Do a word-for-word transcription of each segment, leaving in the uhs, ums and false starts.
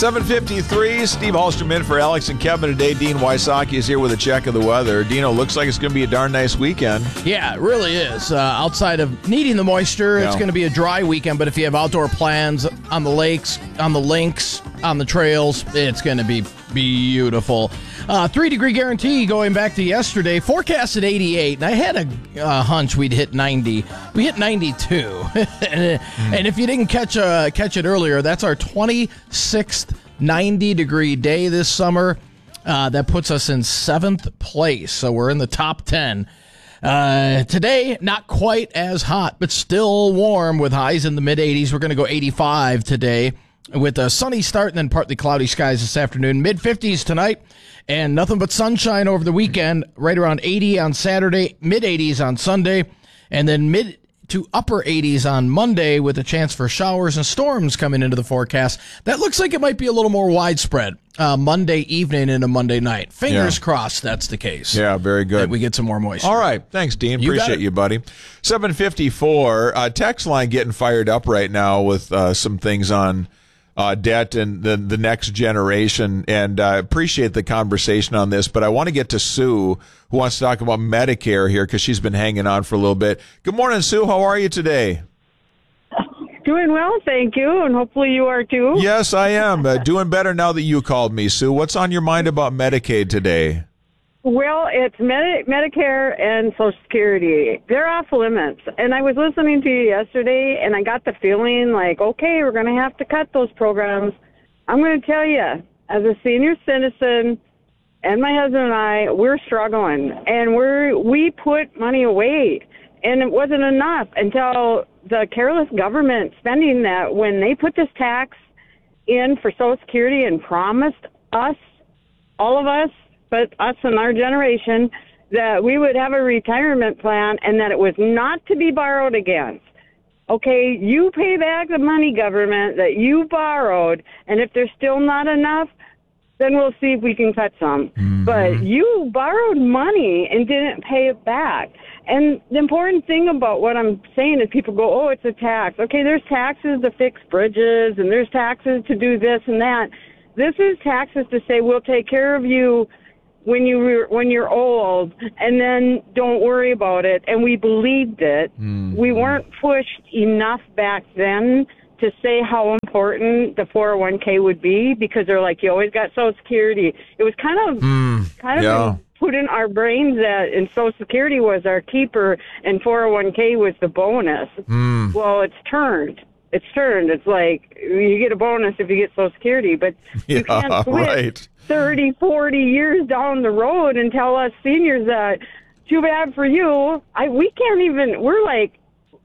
seven fifty-three, Steve Hallstrom in for Alex and Kevin today. Dean Wysocki is here with a check of the weather. Dino, looks like it's going to be a darn nice weekend. Yeah, it really is. Uh, outside of needing the moisture, yeah. It's going to be a dry weekend, but if you have outdoor plans on the lakes, on the links, on the trails, it's going to be beautiful. Uh, three-degree guarantee going back to yesterday. Forecast at eighty-eight, and I had a uh, hunch we'd hit ninety. We hit ninety-two. and, mm. and if you didn't catch uh, catch it earlier, that's our twenty-sixth ninety-degree day this summer. Uh, that puts us in seventh place, so we're in the top ten. Uh, today, not quite as hot, but still warm with highs in the mid-eighties. We're going to go eighty-five today with a sunny start and then partly cloudy skies this afternoon. mid-fifties tonight and nothing but sunshine over the weekend, right around eighty on Saturday, mid-eighties on Sunday, and then mid to upper eighties on Monday with a chance for showers and storms coming into the forecast. That looks like it might be a little more widespread uh, Monday evening into Monday night. Fingers yeah. crossed that's the case. Yeah, very good. That we get some more moisture. All right. Thanks, Dean. You Appreciate you, buddy. seven fifty-four, uh, text line getting fired up right now with uh, some things on Uh, debt and the the next generation, and I uh, appreciate the conversation on this, but I want to get to Sue, who wants to talk about Medicare here because she's been hanging on for a little bit. Good morning, Sue. How are you today? Doing well, thank you, and hopefully you are too. Yes, I am. Uh, doing better now that you called me, Sue. What's on your mind about Medicaid today? Well, it's Medi- Medicare and Social Security. They're off limits. And I was listening to you yesterday, and I got the feeling like, okay, we're going to have to cut those programs. I'm going to tell you, as a senior citizen, and my husband and I, we're struggling. And we're we put money away, and it wasn't enough until the careless government spending that when they put this tax in for Social Security and promised us, all of us, but us and our generation, that we would have a retirement plan and that it was not to be borrowed against. Okay, you pay back the money, government, that you borrowed, and if there's still not enough, then we'll see if we can cut some. Mm-hmm. But you borrowed money and didn't pay it back. And the important thing about what I'm saying is people go, oh, it's a tax. Okay, there's taxes to fix bridges, and there's taxes to do this and that. This is taxes to say we'll take care of you when you re- when you're old, and then don't worry about it. And we believed it. Mm-hmm. We weren't pushed enough back then to say how important the four oh one k would be, because they're like, you always got Social Security. It was kind of mm, kind of yeah. put in our brains that and Social Security was our keeper and four oh one k was the bonus. Mm. Well, it's turned. It's turned. It's like you get a bonus if you get Social Security, but yeah, you can't switch right. thirty, forty years down the road and tell us seniors that, too bad for you. I we can't even, we're like,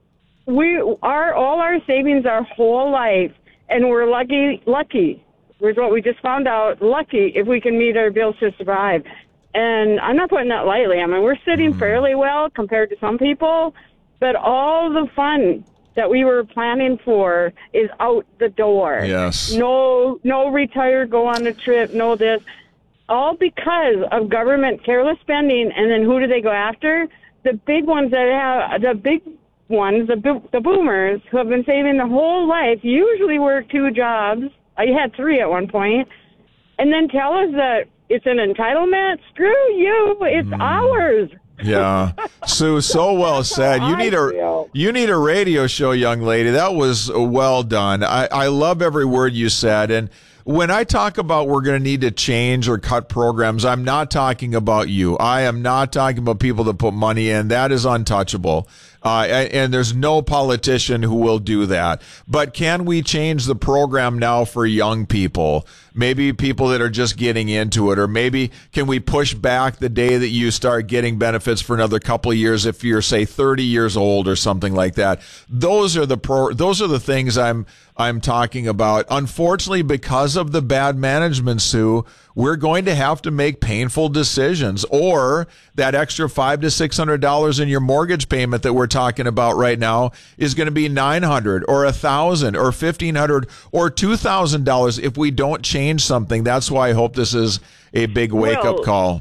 we our all our savings our whole life, and we're lucky, lucky, is what we just found out, lucky if we can meet our bills to survive. And I'm not putting that lightly. I mean, we're sitting mm. fairly well compared to some people, but all the fun that we were planning for is out the door. Yes. No, no retire, go on a trip, no this. All because of government careless spending. And then who do they go after? The big ones that have, the big ones, the, the boomers who have been saving their whole life, usually work two jobs. I had three at one point. And then tell us that it's an entitlement. Screw you. It's mm. ours. Yeah, Sue, so well said. You need a you need a radio show, young lady. That was well done. I, I love every word you said. And when I talk about we're going to need to change or cut programs, I'm not talking about you. I am not talking about people that put money in. That is untouchable. Uh, and, and there's no politician who will do that. But can we change the program now for young people? Maybe people that are just getting into it, or maybe can we push back the day that you start getting benefits for another couple of years if you're, say, thirty years old or something like that? Those are the pro, those are the things I'm I'm talking about. Unfortunately, because of the bad management, Sue, we're going to have to make painful decisions, or that extra five to six hundred dollars in your mortgage payment that we're talking about right now is going to be nine hundred, or a thousand, or fifteen hundred, or two thousand dollars if we don't change something. That's why I hope this is a big wake well, up call.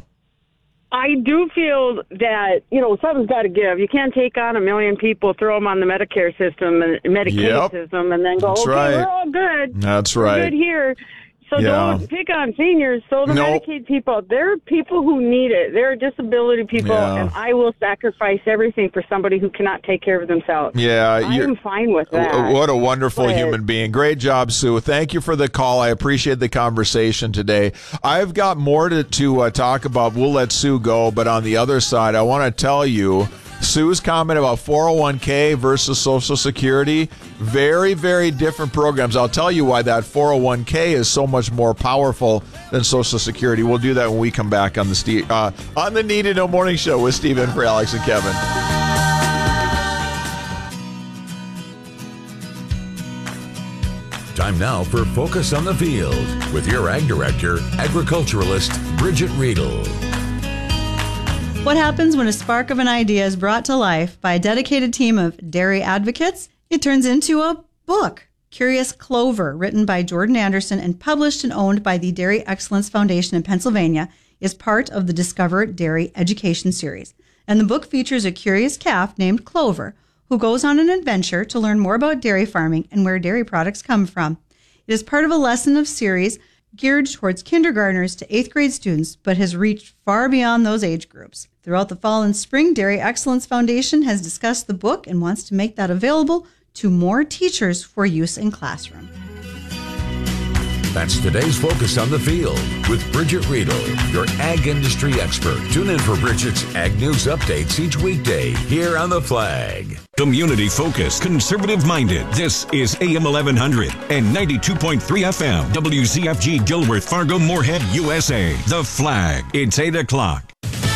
I do feel that, you know, something's got to give. You can't take on a million people, throw them on the Medicare system and Medicaid yep. system, and then go, That's okay, right. we're all good. That's we're right. good here. So Yeah. don't pick on seniors. So the Nope. Medicaid people, they're people who need it. They're disability people, Yeah. and I will sacrifice everything for somebody who cannot take care of themselves. Yeah, you're- I'm fine with that. W- What a wonderful But- human being. Great job, Sue. Thank you for the call. I appreciate the conversation today. I've got more to, to uh, talk about. We'll let Sue go, but on the other side, I want to tell you, Sue's comment about four oh one k versus Social Security, very, very different programs. I'll tell you why that four oh one k is so much more powerful than Social Security. We'll do that when we come back on the Steve, uh, on the Need to Know Morning Show with Steve and for Alex and Kevin. Time now for Focus on the Field with your Ag Director, Agriculturalist Bridget Riedel. What happens when a spark of an idea is brought to life by a dedicated team of dairy advocates? It turns into a book, Curious Clover, written by Jordan Anderson and published and owned by the Dairy Excellence Foundation in Pennsylvania, is part of the Discover Dairy Education Series. And the book features a curious calf named Clover, who goes on an adventure to learn more about dairy farming and where dairy products come from. It is part of a lesson of series geared towards kindergartners to eighth grade students, but has reached far beyond those age groups. Throughout the fall and spring, Dairy Excellence Foundation has discussed the book and wants to make that available to more teachers for use in classroom. That's today's Focus on the Field with Bridget Riedel, your ag industry expert. Tune in for Bridget's Ag News updates each weekday here on The Flag. Community focused, conservative minded. This is A M eleven hundred and ninety-two point three F M. W Z F G Gilworth, Fargo, Moorhead, U S A. The Flag. It's eight o'clock.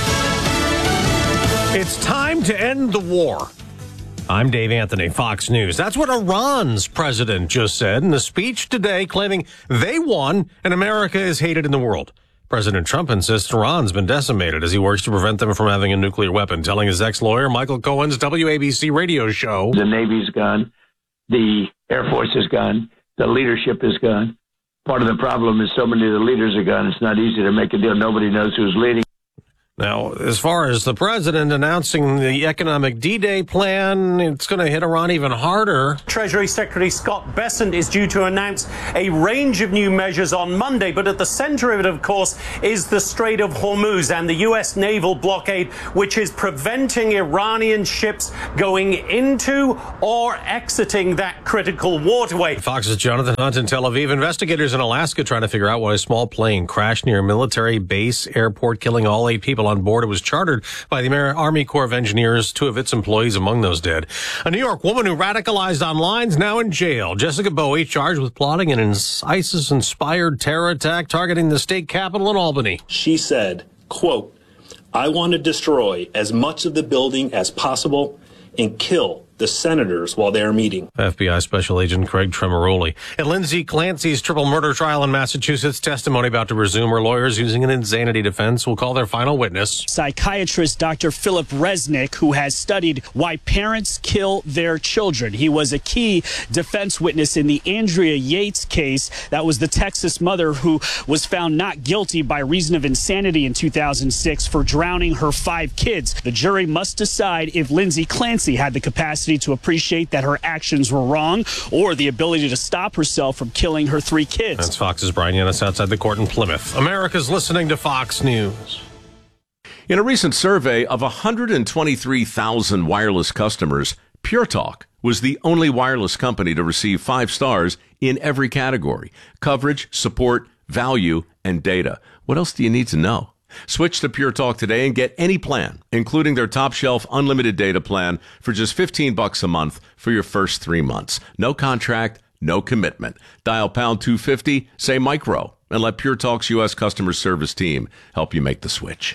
It's time to end the war. I'm Dave Anthony, Fox News. That's what Iran's president just said in a speech today, claiming they won and America is hated in the world. President Trump insists Iran's been decimated as he works to prevent them from having a nuclear weapon, telling his ex-lawyer Michael Cohen's W A B C radio show. The Navy's gone. The Air Force is gone. The leadership is gone. Part of the problem is so many of the leaders are gone. It's not easy to make a deal. Nobody knows who's leading. Now, as far as the president announcing the economic D-Day plan, it's going to hit Iran even harder. Treasury Secretary Scott Bessent is due to announce a range of new measures on Monday, but at the center of it, of course, is the Strait of Hormuz and the U S naval blockade, which is preventing Iranian ships going into or exiting that critical waterway. Fox's Jonathan Hunt in Tel Aviv. Investigators in Alaska trying to figure out why a small plane crashed near a military base airport, killing all eight people on board. It was chartered by the Army Corps of Engineers, two of its employees among those dead. A New York woman who radicalized online is now in jail. Jessica Bowie charged with plotting an ISIS-inspired terror attack targeting the state capitol in Albany. She said, quote, "I want to destroy as much of the building as possible and kill the senators while they are meeting." F B I Special Agent Craig Tremoroli. At Lindsay Clancy's triple murder trial in Massachusetts, testimony about to resume. Her lawyers, using an insanity defense, will call their final witness. Psychiatrist Doctor Philip Resnick, who has studied why parents kill their children. He was a key defense witness in the Andrea Yates case. That was the Texas mother who was found not guilty by reason of insanity in two thousand six for drowning her five kids. The jury must decide if Lindsay Clancy had the capacity to appreciate that her actions were wrong or the ability to stop herself from killing her three kids. That's Fox's Brian Yanis outside the court in Plymouth. America's listening to Fox News. In a recent survey of one hundred twenty-three thousand wireless customers, Pure Talk was the only wireless company to receive five stars in every category: coverage, support, value, and data. What else do you need to know? Switch to Pure Talk today and get any plan, including their top shelf unlimited data plan, for just fifteen bucks a month for your first three months. No contract, no commitment. Dial pound two fifty, say micro, and let Pure Talk's U S customer service team help you make the switch.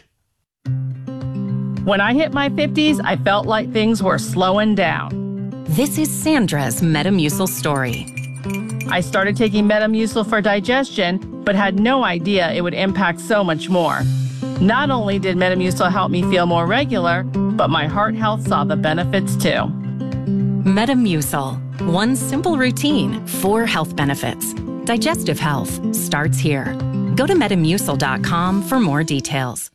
When I hit my fifties, I felt like things were slowing down. This is Sandra's Metamucil story. I started taking Metamucil for digestion, but had no idea it would impact so much more. Not only did Metamucil help me feel more regular, but my heart health saw the benefits too. Metamucil. One simple routine, four health benefits. Digestive health starts here. Go to metamucil dot com for more details.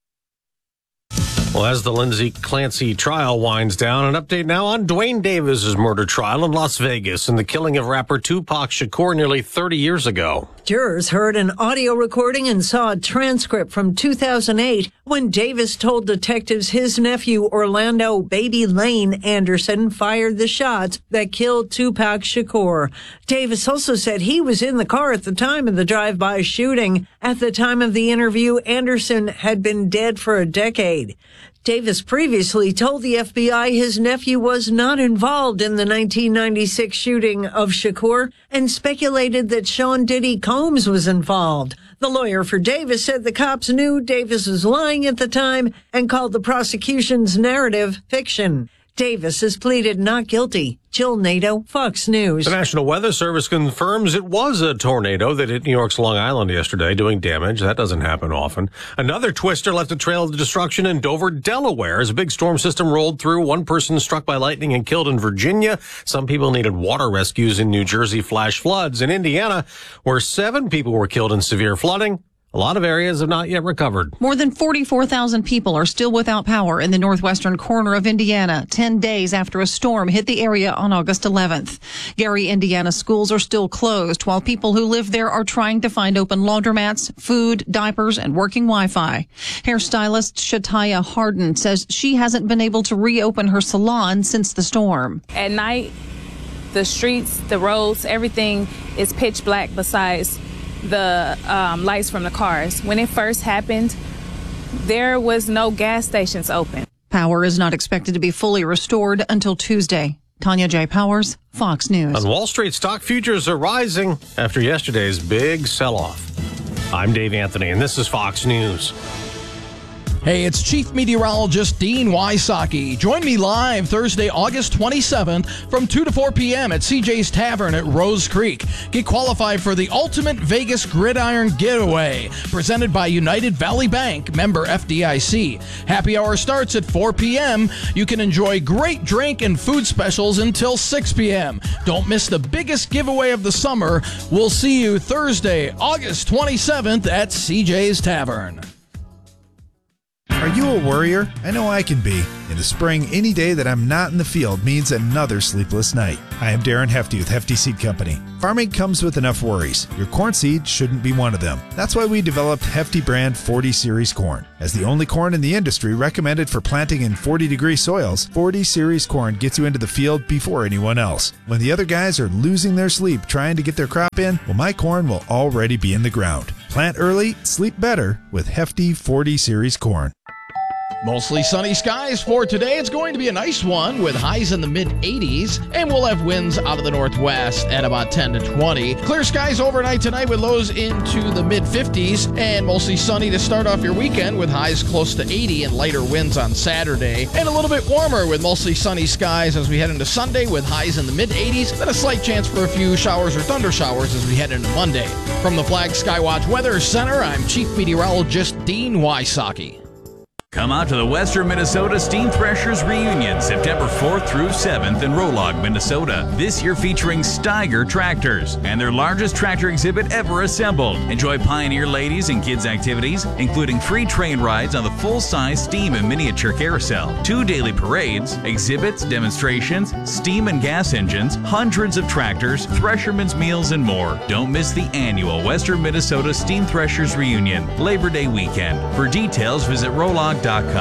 Well, as the Lindsay Clancy trial winds down, an update now on Dwayne Davis's murder trial in Las Vegas and the killing of rapper Tupac Shakur nearly thirty years ago. Jurors heard an audio recording and saw a transcript from two thousand eight when Davis told detectives his nephew Orlando Baby Lane Anderson fired the shots that killed Tupac Shakur. Davis also said he was in the car at the time of the drive-by shooting. At the time of the interview, Anderson had been dead for a decade. Davis previously told the F B I his nephew was not involved in the nineteen ninety-six shooting of Shakur and speculated that Sean Diddy Combs was involved. The lawyer for Davis said the cops knew Davis was lying at the time and called the prosecution's narrative fiction. Davis has pleaded not guilty. Jill Nato, Fox News. The National Weather Service confirms it was a tornado that hit New York's Long Island yesterday, doing damage. That doesn't happen often. Another twister left a trail of destruction in Dover, Delaware, as a big storm system rolled through. One person struck by lightning and killed in Virginia. Some people needed water rescues in New Jersey. Flash floods in Indiana, where seven people were killed in severe flooding. A lot of areas have not yet recovered. More than forty-four thousand people are still without power in the northwestern corner of Indiana, ten days after a storm hit the area on August eleventh. Gary, Indiana schools are still closed, while people who live there are trying to find open laundromats, food, diapers, and working Wi-Fi. Hairstylist Shataya Harden says she hasn't been able to reopen her salon since the storm. At night, the streets, the roads, everything is pitch black besides the um, lights from the cars. When it first happened, there was no gas stations open. Power is not expected to be fully restored until Tuesday. Tanya J. Powers, Fox News. On Wall Street, stock futures are rising after yesterday's big sell-off. I'm Dave Anthony, and this is Fox News. Hey, it's Chief Meteorologist Dean Wysocki. Join me live Thursday, August twenty-seventh from two to four p.m. at C J's Tavern at Rose Creek. Get qualified for the Ultimate Vegas Gridiron Getaway, presented by United Valley Bank, member F D I C. Happy hour starts at four p.m. You can enjoy great drink and food specials until six p.m. Don't miss the biggest giveaway of the summer. We'll see you Thursday, August twenty-seventh at C J's Tavern. Are you a worrier? I know I can be. In the spring, any day that I'm not in the field means another sleepless night. I am Darren Hefty with Hefty Seed Company. Farming comes with enough worries. Your corn seed shouldn't be one of them. That's why we developed Hefty brand forty series corn. As the only corn in the industry recommended for planting in forty degree soils, forty series corn gets you into the field before anyone else. When the other guys are losing their sleep trying to get their crop in, well, my corn will already be in the ground. Plant early, sleep better with Hefty forty series corn. Mostly sunny skies for today. It's going to be a nice one with highs in the mid eighties, and we'll have winds out of the northwest at about ten to twenty. Clear skies overnight tonight with lows into the mid fifties, and mostly sunny to start off your weekend with highs close to eighty and lighter winds on Saturday. And a little bit warmer with mostly sunny skies as we head into Sunday with highs in the mid eighties, then a slight chance for a few showers or thunder showers as we head into Monday. From the Flag Skywatch Weather Center, I'm Chief Meteorologist Dean Wysocki. Come out to the Western Minnesota Steam Threshers Reunion, September fourth through seventh in Rolog, Minnesota. This year featuring Steiger tractors and their largest tractor exhibit ever assembled. Enjoy Pioneer ladies and kids activities, including free train rides on the full-size steam and miniature carousel, two daily parades, exhibits, demonstrations, steam and gas engines, hundreds of tractors, threshermen's meals, and more. Don't miss the annual Western Minnesota Steam Threshers Reunion, Labor Day weekend. For details, visit Rolog dot com.